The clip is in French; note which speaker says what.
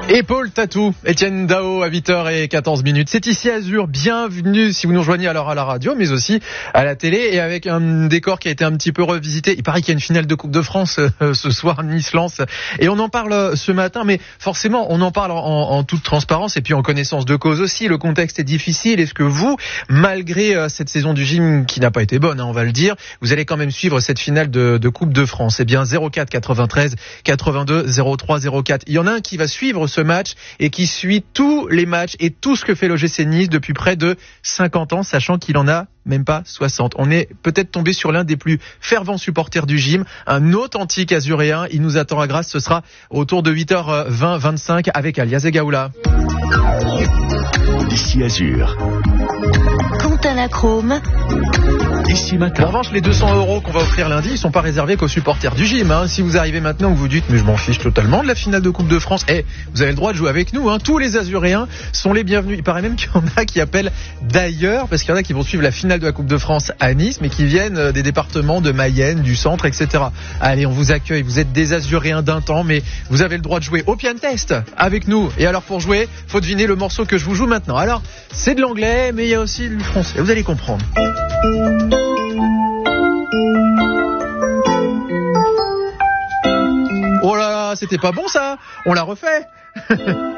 Speaker 1: Et Paul Tatou, Étienne Dao à 8h14. C'est ici Azur, bienvenue si vous nous rejoignez alors à la radio mais aussi à la télé et avec un décor qui a été un petit peu revisité. Il paraît qu'il y a une finale de Coupe de France ce soir, Nice-Lens, et on en parle ce matin, mais forcément on en parle en toute transparence et puis en connaissance de cause aussi. Le contexte est difficile. Est-ce que vous, malgré cette saison du gym qui n'a pas été bonne, on va le dire, vous allez quand même suivre cette finale de Coupe de France? Eh bien 04 93 82 03 04. Il y en a un qui va suivre ce match et qui suit tous les matchs et tout ce que fait l'OGC Nice depuis près de 50 ans, sachant qu'il en a même pas 60. On est peut-être tombé sur l'un des plus fervents supporters du gym, un authentique azuréen. Il nous attend à Grasse, ce sera autour de 8h20-25 avec Alias Egaoula.
Speaker 2: Ici Azur.
Speaker 3: Quentin Lachrome.
Speaker 2: Ici Matin.
Speaker 1: En revanche, les 200 € qu'on va offrir lundi, ils sont pas réservés qu'aux supporters du gym. Si vous arrivez maintenant, vous vous dites, mais je m'en fiche totalement de la finale de Coupe de France. Vous avez le droit de jouer avec nous. Tous les Azuréens sont les bienvenus. Il paraît même qu'il y en a qui appellent d'ailleurs, parce qu'il y en a qui vont suivre la finale de la Coupe de France à Nice, mais qui viennent des départements de Mayenne, du centre, etc. Allez, on vous accueille. Vous êtes des Azuréens d'un temps, mais vous avez le droit de jouer au piano test avec nous. Et alors, pour jouer, faut deviner le morceau que je vous joue maintenant. Alors, c'est de l'anglais, mais il y a aussi du français. Vous allez comprendre. Oh là là, c'était pas bon ça. On l'a refait.